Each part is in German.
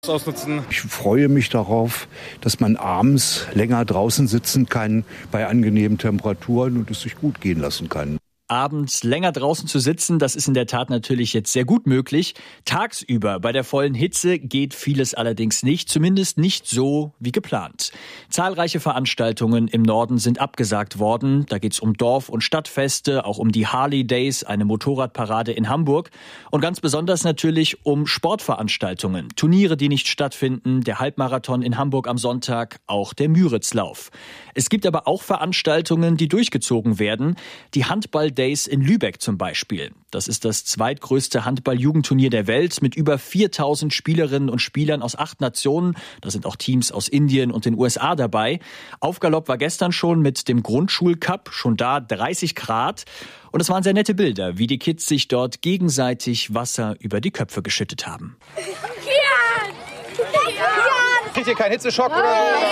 ausnutzen. Ich freue mich darauf, dass man abends länger draußen sitzen kann bei angenehmen Temperaturen und es sich gut gehen lassen kann. Abends länger draußen zu sitzen, das ist in der Tat natürlich jetzt sehr gut möglich. Tagsüber bei der vollen Hitze geht vieles allerdings nicht, zumindest nicht so wie geplant. Zahlreiche Veranstaltungen im Norden sind abgesagt worden. Da geht's um Dorf- und Stadtfeste, auch um die Harley Days, eine Motorradparade in Hamburg und ganz besonders natürlich um Sportveranstaltungen, Turniere, die nicht stattfinden, der Halbmarathon in Hamburg am Sonntag, auch der Müritzlauf. Es gibt aber auch Veranstaltungen, die durchgezogen werden. Die Handball-Days in Lübeck zum Beispiel. Das ist das zweitgrößte Handball-Jugendturnier der Welt mit über 4000 Spielerinnen und Spielern aus 8 Nationen. Da sind auch Teams aus Indien und den USA dabei. Aufgalopp war gestern schon mit dem Grundschulcup, schon da 30 Grad. Und es waren sehr nette Bilder, wie die Kids sich dort gegenseitig Wasser über die Köpfe geschüttet haben. Kriegt ihr keinen Hitzeschock oder so?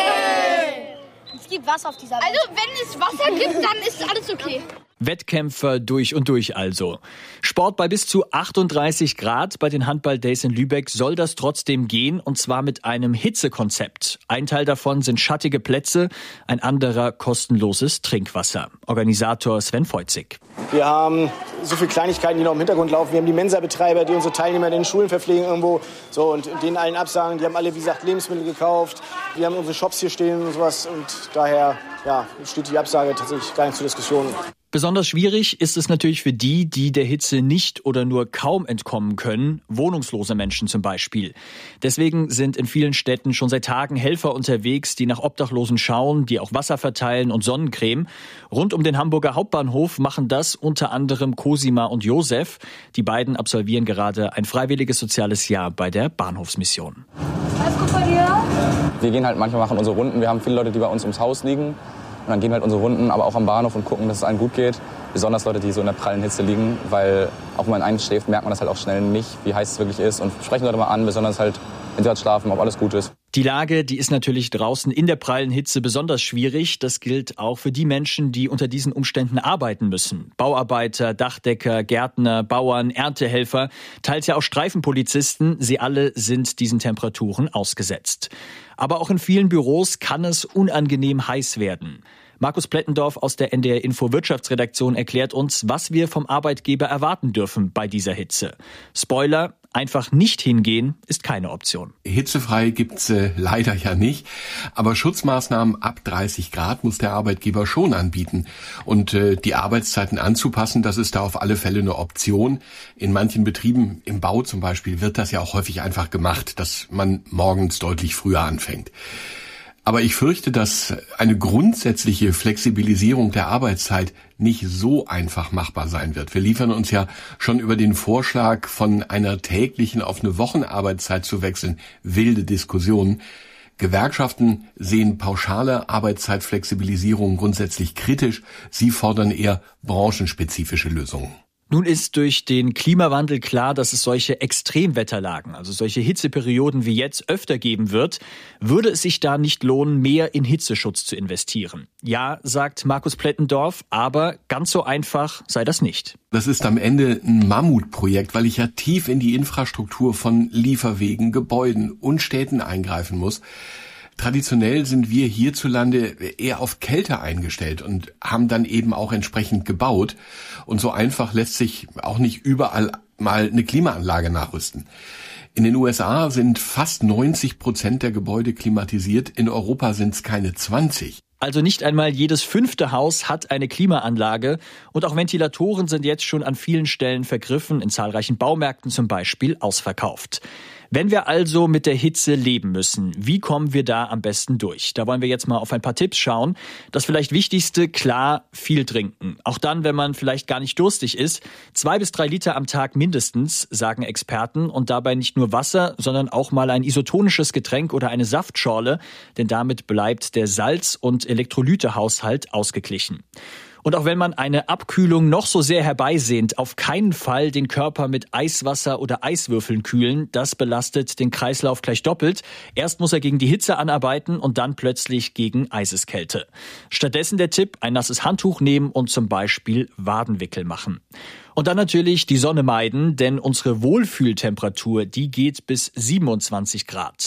Es gibt Wasser auf dieser Welt. Also wenn es Wasser gibt, dann ist alles okay. Wettkämpfer durch und durch also. Sport bei bis zu 38 Grad bei den Handball-Days in Lübeck soll das trotzdem gehen, und zwar mit einem Hitzekonzept. Ein Teil davon sind schattige Plätze, ein anderer kostenloses Trinkwasser. Organisator Sven Feuzig. Wir haben so viele Kleinigkeiten, die noch im Hintergrund laufen. Wir haben die Mensa-Betreiber, die unsere Teilnehmer in den Schulen verpflegen irgendwo. So, und denen allen absagen. Die haben alle, wie gesagt, Lebensmittel gekauft. Wir haben unsere Shops hier stehen und sowas. Und daher steht die Absage tatsächlich gar nicht zur Diskussion. Besonders schwierig ist es natürlich für die der Hitze nicht oder nur kaum entkommen können, wohnungslose Menschen zum Beispiel. Deswegen sind in vielen Städten schon seit Tagen Helfer unterwegs, die nach Obdachlosen schauen, die auch Wasser verteilen und Sonnencreme. Rund um den Hamburger Hauptbahnhof machen das unter anderem Cosima und Josef. Die beiden absolvieren gerade ein freiwilliges soziales Jahr bei der Bahnhofsmission. Alles gut bei dir? Wir gehen halt manchmal, machen unsere Runden. Wir haben viele Leute, die bei uns ums Haus liegen. Und dann gehen wir halt unsere Runden, aber auch am Bahnhof und gucken, dass es allen gut geht. Besonders Leute, die so in der prallen Hitze liegen, weil auch wenn man einschläft, merkt man das halt auch schnell nicht, wie heiß es wirklich ist. Und sprechen Leute mal an, besonders halt, wenn sie halt schlafen, ob alles gut ist. Die Lage, die ist natürlich draußen in der prallen Hitze besonders schwierig. Das gilt auch für die Menschen, die unter diesen Umständen arbeiten müssen. Bauarbeiter, Dachdecker, Gärtner, Bauern, Erntehelfer, teils ja auch Streifenpolizisten. Sie alle sind diesen Temperaturen ausgesetzt. Aber auch in vielen Büros kann es unangenehm heiß werden. Markus Plettendorf aus der NDR Info Wirtschaftsredaktion erklärt uns, was wir vom Arbeitgeber erwarten dürfen bei dieser Hitze. Spoiler: Einfach nicht hingehen ist keine Option. Hitzefrei gibt's leider ja nicht, aber Schutzmaßnahmen ab 30 Grad muss der Arbeitgeber schon anbieten. Und die Arbeitszeiten anzupassen, das ist da auf alle Fälle eine Option. In manchen Betrieben, im Bau zum Beispiel, wird das ja auch häufig einfach gemacht, dass man morgens deutlich früher anfängt. Aber ich fürchte, dass eine grundsätzliche Flexibilisierung der Arbeitszeit nicht so einfach machbar sein wird. Wir liefern uns ja schon über den Vorschlag, von einer täglichen auf eine Wochenarbeitszeit zu wechseln, wilde Diskussionen. Gewerkschaften sehen pauschale Arbeitszeitflexibilisierung grundsätzlich kritisch. Sie fordern eher branchenspezifische Lösungen. Nun ist durch den Klimawandel klar, dass es solche Extremwetterlagen, also solche Hitzeperioden wie jetzt, öfter geben wird. Würde es sich da nicht lohnen, mehr in Hitzeschutz zu investieren? Ja, sagt Markus Plettendorf, aber ganz so einfach sei das nicht. Das ist am Ende ein Mammutprojekt, weil ich ja tief in die Infrastruktur von Lieferwegen, Gebäuden und Städten eingreifen muss. Traditionell sind wir hierzulande eher auf Kälte eingestellt und haben dann eben auch entsprechend gebaut. Und so einfach lässt sich auch nicht überall mal eine Klimaanlage nachrüsten. In den USA sind fast 90% der Gebäude klimatisiert, in Europa sind es keine 20%. Also nicht einmal jedes 5. Haus hat eine Klimaanlage, und auch Ventilatoren sind jetzt schon an vielen Stellen vergriffen, in zahlreichen Baumärkten zum Beispiel ausverkauft. Wenn wir also mit der Hitze leben müssen, wie kommen wir da am besten durch? Da wollen wir jetzt mal auf ein paar Tipps schauen. Das vielleicht Wichtigste: klar, viel trinken. Auch dann, wenn man vielleicht gar nicht durstig ist. 2 bis 3 Liter am Tag mindestens, sagen Experten. Und dabei nicht nur Wasser, sondern auch mal ein isotonisches Getränk oder eine Saftschorle. Denn damit bleibt der Salz- und Elektrolytehaushalt ausgeglichen. Und auch wenn man eine Abkühlung noch so sehr herbeisehnt, auf keinen Fall den Körper mit Eiswasser oder Eiswürfeln kühlen. Das belastet den Kreislauf gleich doppelt. Erst muss er gegen die Hitze anarbeiten und dann plötzlich gegen Eiseskälte. Stattdessen der Tipp: ein nasses Handtuch nehmen und zum Beispiel Wadenwickel machen. Und dann natürlich die Sonne meiden, denn unsere Wohlfühltemperatur, die geht bis 27 Grad.